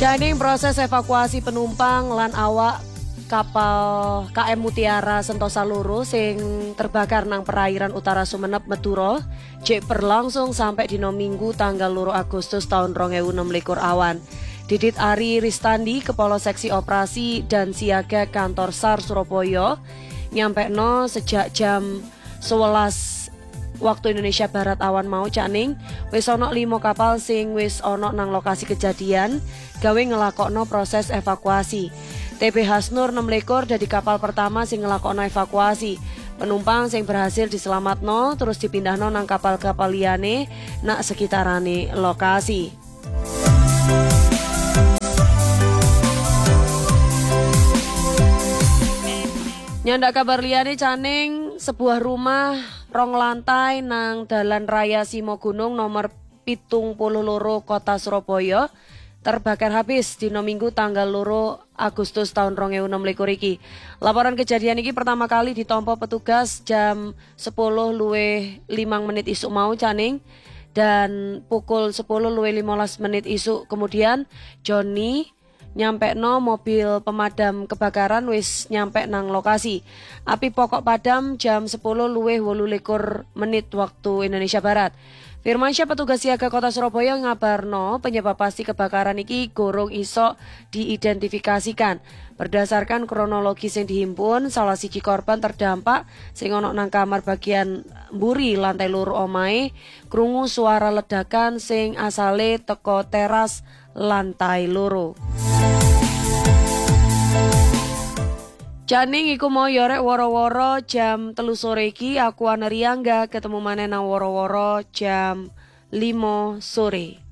Janing proses evakuasi penumpang lan awak kapal KM Mutiara Sentosa loro sing terbakar nang perairan utara Sumenep Madura jek berlangsung sampai dino Minggu tanggal 2 Agustus tahun 2026 awan. Didit Ari Ristandi, Kepala Seksi Operasi dan Siaga Kantor SAR Surabaya, nyampekno sejak jam 11 waktu Indonesia Barat awan mau Caning, wis ana 5 kapal sing wis ana nang lokasi kejadian gawe ngelakokno proses evakuasi. TB Hasnur 26 dari kapal pertama sing ngelakokno evakuasi. Penumpang sing berhasil diselamatno terus dipindahno nang kapal-kapal liyane nak sekitarane lokasi. Nyandak kabar liyane Caning, sebuah rumah rong lantai nang Dalan Raya Simo Gunung nomor 72 Kota Surabaya terbakar habis dino Minggu tanggal 2 Agustus tahun 2026 iki. Laporan kejadian iki pertama kali ditompo petugas jam 10:05 isuk mau Caning, dan pukul 10:15 isuk kemudian Joni nyampekno mobil pemadam kebakaran wis nyampe nang lokasi. Api pokok padam jam 10:28 waktu Indonesia Barat. Firmansyah petugas siaga Kota Surabaya ngabarno penyebab pasti kebakaran iki gorong iso diidentifikasikan. Berdasarkan kronologi sing dihimpun, salah siji korban terdampak sing ana nang kamar bagian mburi lantai 2 omahe krungu suara ledakan sing asale teko teras lantai 2. Janing iku mau yorek woro-woro jam 3 sore iki aku Ana Riangga ketemu maneh nang woro-woro jam 5 sore.